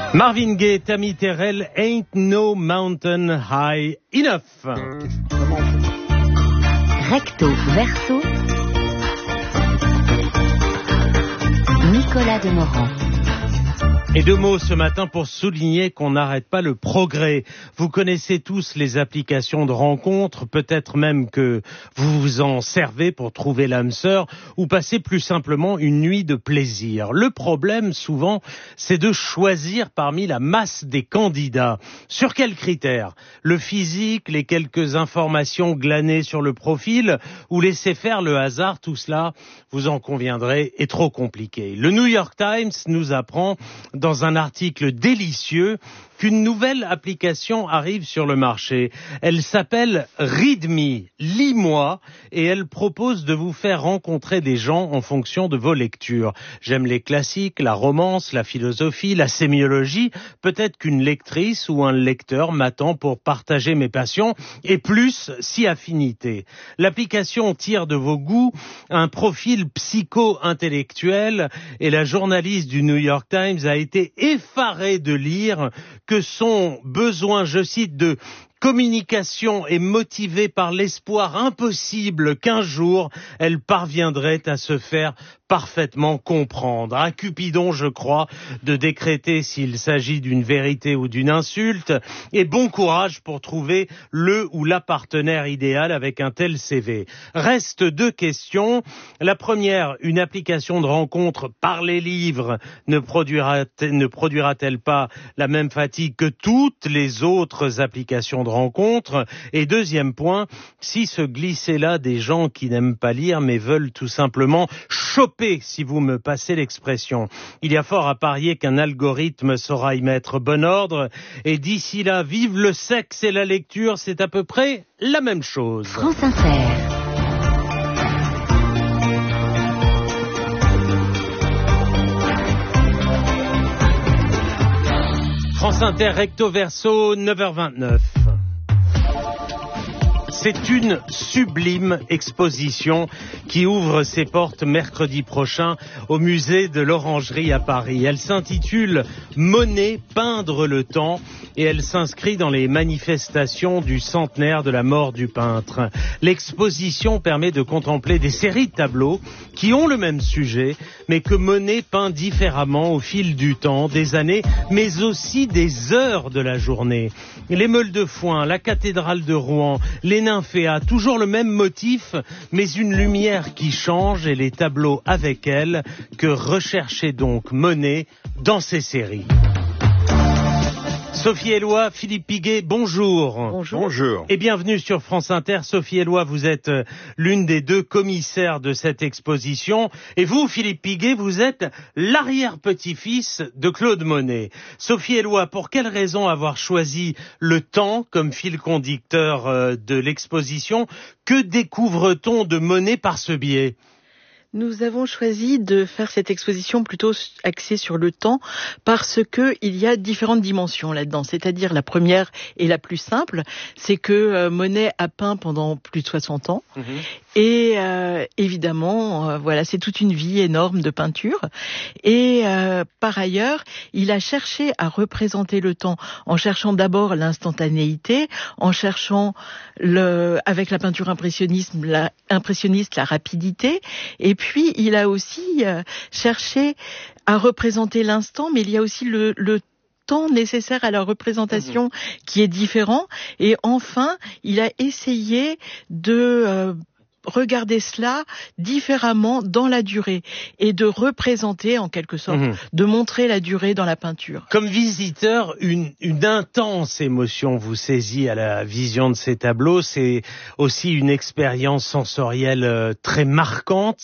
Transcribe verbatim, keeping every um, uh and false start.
Marvin Gaye, Tammy Terrell, Ain't No Mountain High Enough. Recto verso, Nicolas Demorand. Et deux mots ce matin pour souligner qu'on n'arrête pas le progrès. Vous connaissez tous les applications de rencontres, peut-être même que vous vous en servez pour trouver l'âme sœur ou passer plus simplement une nuit de plaisir. Le problème, souvent, c'est de choisir parmi la masse des candidats. Sur quels critères ? Le physique, les quelques informations glanées sur le profil ou laisser faire le hasard, tout cela, vous en conviendrez, est trop compliqué. Le New York Times nous apprend dans un article délicieux qu'une nouvelle application arrive sur le marché. Elle s'appelle Readme, lis-moi, et elle propose de vous faire rencontrer des gens en fonction de vos lectures. J'aime les classiques, la romance, la philosophie, la sémiologie. Peut-être qu'une lectrice ou un lecteur m'attend pour partager mes passions, et plus si affinité. L'application tire de vos goûts un profil psycho-intellectuel, et la journaliste du New York Times a été effarée de lire que son besoin, je cite, de communication est motivée par l'espoir impossible qu'un jour elle parviendrait à se faire parfaitement comprendre. À Cupidon, je crois, de décréter s'il s'agit d'une vérité ou d'une insulte, et bon courage pour trouver le ou la partenaire idéal avec un tel C V. Restent deux questions. La première, une application de rencontre par les livres ne produira, ne produira-t-elle pas la même fatigue que toutes les autres applications de rencontre? Et deuxième point, si se glissaient là des gens qui n'aiment pas lire mais veulent tout simplement choper, si vous me passez l'expression. Il y a fort à parier qu'un algorithme saura y mettre bon ordre, et d'ici là, vive le sexe et la lecture, c'est à peu près la même chose. France Inter. France Inter, recto verso, neuf heures vingt-neuf. C'est une sublime exposition qui ouvre ses portes mercredi prochain au musée de l'Orangerie à Paris. Elle s'intitule « Monet, peindre le temps » et elle s'inscrit dans les manifestations du centenaire de la mort du peintre. L'exposition permet de contempler des séries de tableaux qui ont le même sujet, mais que Monet peint différemment au fil du temps, des années, mais aussi des heures de la journée. Les meules de foin, la cathédrale de Rouen, les nymphéas, toujours le même motif, mais une lumière qui change et les tableaux avec elle, que recherchait donc Monet dans ses séries. Sophie Eloi, Philippe Piguet, bonjour. Bonjour. Bonjour. Et bienvenue sur France Inter. Sophie Eloi, vous êtes l'une des deux commissaires de cette exposition. Et vous, Philippe Piguet, vous êtes l'arrière-petit-fils de Claude Monet. Sophie Eloi, pour quelle raison avoir choisi le temps comme fil conducteur de l'exposition? Que découvre-t-on de Monet par ce biais? Nous avons choisi de faire cette exposition plutôt axée sur le temps parce que il y a différentes dimensions là-dedans. C'est-à-dire la première et la plus simple, c'est que euh, Monet a peint pendant plus de soixante ans. Mmh. Et euh, évidemment, euh, voilà, c'est toute une vie énorme de peinture. Et euh, par ailleurs, il a cherché à représenter le temps en cherchant d'abord l'instantanéité, en cherchant le, avec la peinture impressionniste, la, impressionniste, la rapidité. Et puis, il a aussi euh, cherché à représenter l'instant, mais il y a aussi le, le temps nécessaire à la représentation mmh. qui est différent. Et enfin, il a essayé de euh, regarder cela différemment dans la durée et de représenter en quelque sorte, mmh. de montrer la durée dans la peinture. Comme visiteur, une, une intense émotion vous saisit à la vision de ces tableaux. C'est aussi une expérience sensorielle très marquante.